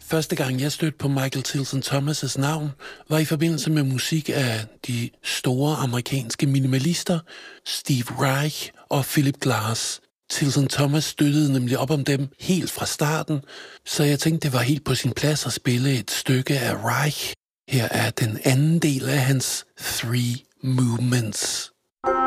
Første gang jeg stødte på Michael Tilson Thomas' navn, var i forbindelse med musik af de store amerikanske minimalister Steve Reich og Philip Glass. Tilson Thomas støttede nemlig op om dem helt fra starten, så jeg tænkte, det var helt på sin plads at spille et stykke af Reich. Her er den anden del af hans Three Movements.